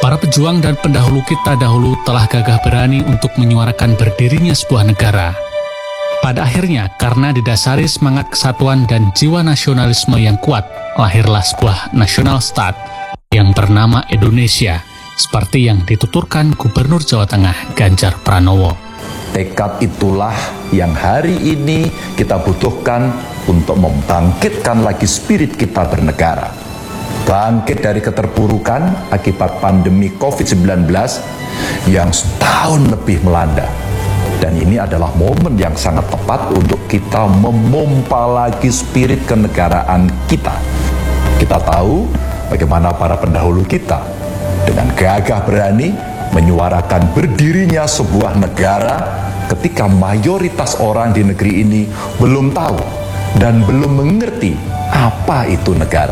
Para pejuang dan pendahulu kita dahulu telah gagah berani untuk menyuarakan berdirinya sebuah negara. Pada akhirnya, karena didasari semangat kesatuan dan jiwa nasionalisme yang kuat, lahirlah sebuah national state yang bernama Indonesia, seperti yang dituturkan Gubernur Jawa Tengah Ganjar Pranowo. Tekad itulah yang hari ini kita butuhkan untuk membangkitkan lagi spirit kita bernegara. Bangkit dari keterpurukan akibat pandemi COVID-19 yang setahun lebih melanda. Dan ini adalah momen yang sangat tepat untuk kita memompa lagi spirit kenegaraan kita. Kita tahu bagaimana para pendahulu kita dengan gagah berani menyuarakan berdirinya sebuah negara ketika mayoritas orang di negeri ini belum tahu dan belum mengerti apa itu negara.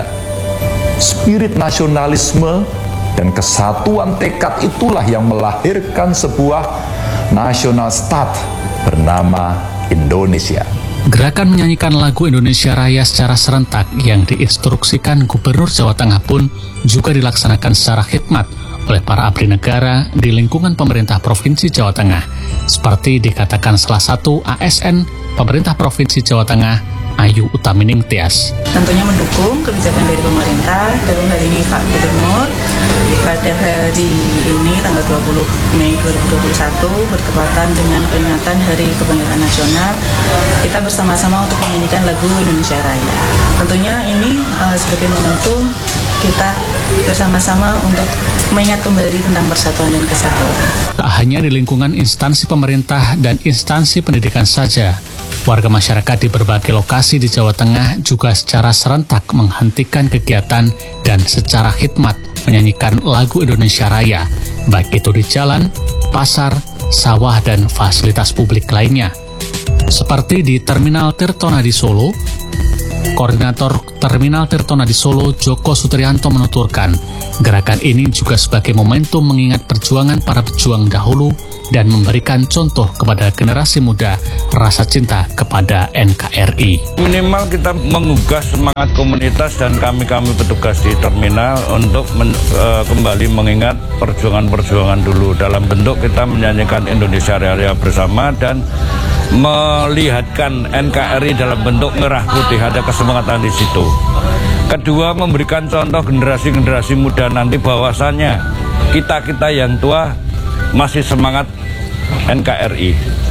Spirit nasionalisme dan kesatuan tekad itulah yang melahirkan sebuah national state bernama Indonesia. Gerakan menyanyikan lagu Indonesia Raya secara serentak yang diinstruksikan Gubernur Jawa Tengah pun juga dilaksanakan secara khidmat oleh para abdi negara di lingkungan pemerintah Provinsi Jawa Tengah, seperti dikatakan salah satu ASN pemerintah Provinsi Jawa Tengah, Ayu Utamining Tias. Tentunya mendukung kebijakan dari pemerintah. Dalam hal ini Pak Gubernur pada hari ini tanggal 20 Mei 2021 bertepatan dengan peringatan Hari Kebangkitan Nasional, kita bersama-sama untuk menyanyikan lagu Indonesia Raya. Tentunya ini sebagai momentum kita bersama-sama untuk mengingat kembali tentang persatuan dan kesatuan. Tak hanya di lingkungan instansi pemerintah dan instansi pendidikan saja, warga masyarakat di berbagai lokasi di Jawa Tengah juga secara serentak menghentikan kegiatan dan secara khidmat menyanyikan lagu Indonesia Raya, baik itu di jalan, pasar, sawah, dan fasilitas publik lainnya. Seperti di Terminal Tirtonadi Solo, Koordinator Terminal Tirtonadi Solo, Joko Sutrianto menuturkan, gerakan ini juga sebagai momentum mengingat perjuangan para pejuang dahulu dan memberikan contoh kepada generasi muda rasa cinta kepada NKRI. Minimal kita menggugah semangat komunitas dan kami petugas di terminal untuk kembali mengingat perjuangan-perjuangan dulu dalam bentuk kita menyanyikan Indonesia Raya bersama dan melihatkan NKRI dalam bentuk merah putih, ada kesemangatan di situ. Kedua, memberikan contoh generasi-generasi muda nanti bahwasannya kita yang tua masih semangat NKRI.